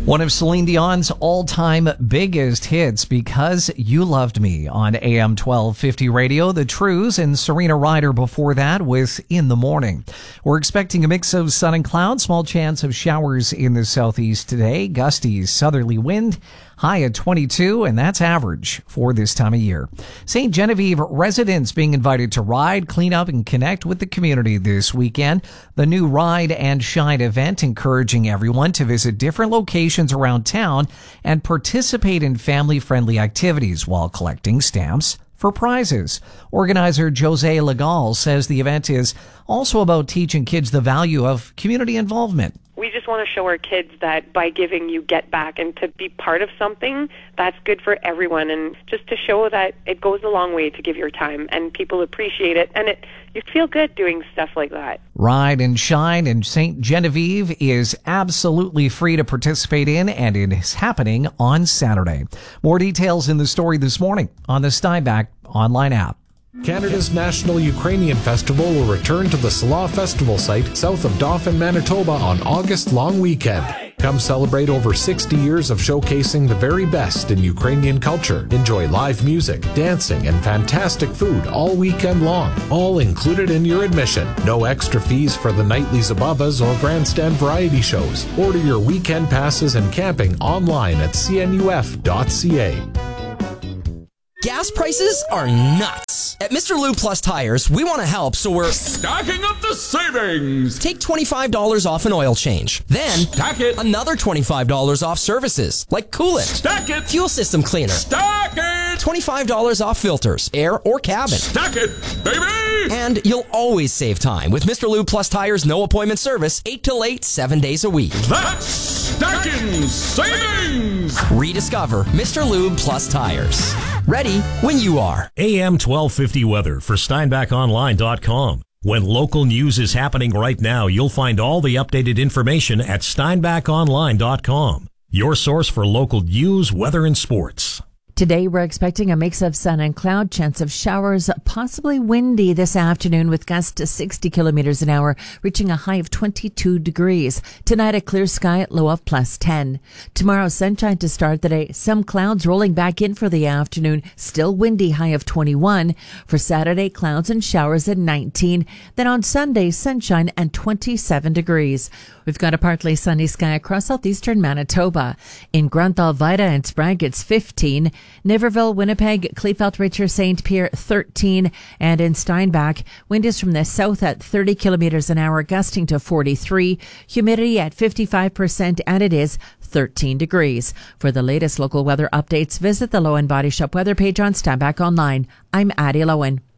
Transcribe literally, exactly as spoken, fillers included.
One of Celine Dion's all-time biggest hits, Because You Loved Me, on A M twelve fifty radio. The Trues and Serena Ryder before that with In the Morning. We're expecting a mix of sun and clouds, small chance of showers in the southeast today, gusty southerly wind, high at twenty-two, and that's average for this time of year. Saint Genevieve residents being invited to ride, clean up, and connect with the community this weekend. The new Ride and Shine event encouraging everyone to visit different locations around town and participate in family-friendly activities while collecting stamps for prizes. Organizer Jose Legal says the event is also about teaching kids the value of community involvement. We just want to show our kids that by giving, you get back, and to be part of something that's good for everyone, and just to show that it goes a long way to give your time, and people appreciate it, and it you feel good doing stuff like that. Ride and Shine in Saint Genevieve is absolutely free to participate in, and it is happening on Saturday. More details in the story this morning on the Steinbach online app. Canada's National Ukrainian Festival will return to the Salah Festival site south of Dauphin, Manitoba on August long weekend. Come celebrate over sixty years of showcasing the very best in Ukrainian culture. Enjoy live music, dancing, and fantastic food all weekend long, all included in your admission. No extra fees for the nightly Zabavas or grandstand variety shows. Order your weekend passes and camping online at c n u f dot c a. Gas prices are nuts. At Mister Lube Plus Tires, we want to help, so we're stacking up the savings. Take twenty-five dollars off an oil change. Then, stack it. Another twenty-five dollars off services, like coolant. Stack it. Fuel system cleaner. Stack it. twenty-five dollars off filters, air or cabin. Stack it, baby. And you'll always save time with Mister Lube Plus Tires no appointment service, eight till eight, seven days a week. That's stacking savings. Rediscover Mister Lube Plus Tires. Ready when you are. A M twelve fifty weather for Steinbach Online dot com. When local news is happening right now, you'll find all the updated information at Steinbach Online dot com. Your source for local news, weather, and sports. Today, we're expecting a mix of sun and cloud, chance of showers, possibly windy this afternoon with gusts to sixty kilometers an hour, reaching a high of twenty-two degrees. Tonight, a clear sky, low of plus ten. Tomorrow, sunshine to start the day. Some clouds rolling back in for the afternoon. Still windy, high of twenty-one. For Saturday, clouds and showers at nineteen. Then on Sunday, sunshine and twenty-seven degrees. We've got a partly sunny sky across southeastern Manitoba. In Grunthal, Vida, and Sprague, it's fifteen. Niverville, Winnipeg, Kleefeld, Richer, Saint Pierre, thirteen. And in Steinbach, wind is from the south at thirty kilometers an hour, gusting to forty-three. Humidity at fifty-five percent, and it is thirteen degrees. For the latest local weather updates, visit the Lowen Body Shop weather page on Steinbach Online. I'm Addie Lowen.